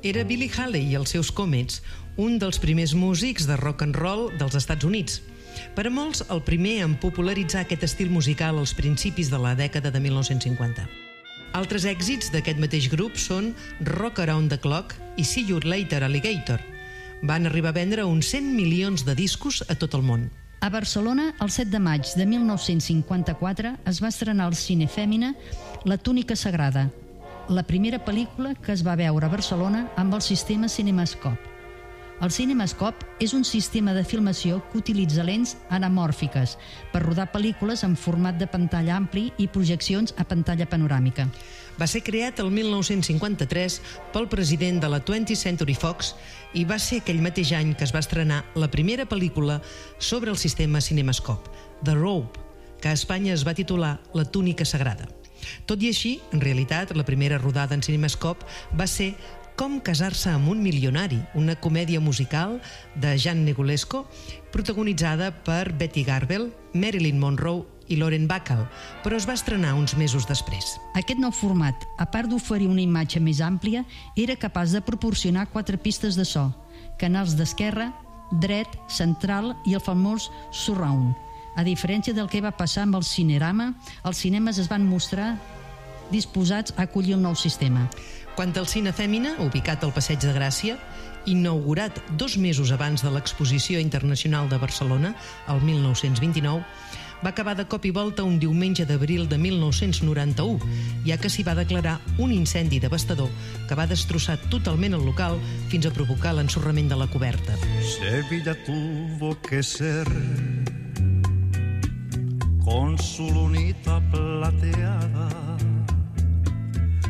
Era Billy Haley i els seus Comets, un dels primers músics de rock and roll dels Estats Units. Per a molts, el primer en popularitzar aquest estil musical als principis de la dècada de 1950. Altres èxits d'aquest mateix grup són Rock Around the Clock i See You Later Alligator. Van arribar a vendre uns 100 milions de discos a tot el món. A Barcelona, el 7 de maig de 1954, es va estrenar al Cine Fèmina La túnica sagrada, la primera pel·lícula que es va veure a Barcelona amb el sistema CinemaScope. El CinemaScope és un sistema de filmació que utilitza lents anamòrfiques per rodar pel·lícules en format de pantalla ampli i projeccions a pantalla panoràmica. Va ser creat el 1953 pel president de la 20th Century Fox i va ser aquell mateix any que es va estrenar la primera pel·lícula sobre el sistema CinemaScope, The Rope, que a Espanya es va titular La túnica sagrada. Tot i així, en realitat, la primera rodada en CinemaScope va ser Com casar-se amb un milionari, una comèdia musical de Jean Negulesco, protagonitzada per Betty Garbel, Marilyn Monroe i Lauren Bacall, però es va estrenar uns mesos després. Aquest nou format, a part d'oferir una imatge més àmplia, era capaç de proporcionar 4 pistes de so, canals d'esquerra, dret, central i el famós surround. A diferència del que va passar amb el Cinerama, els cinemes es van mostrar disposats a acollir el nou sistema. Quant al Cine Fèmina, ubicat al Passeig de Gràcia, inaugurat 2 mesos abans de l'Exposició Internacional de Barcelona, el 1929, va acabar de cop i volta un diumenge d'abril de 1991, ja que s'hi va declarar un incendi devastador que va destrossar totalment el local fins a provocar l'ensorrament de la coberta. Sevilla tuvo que ser con su lunita plateada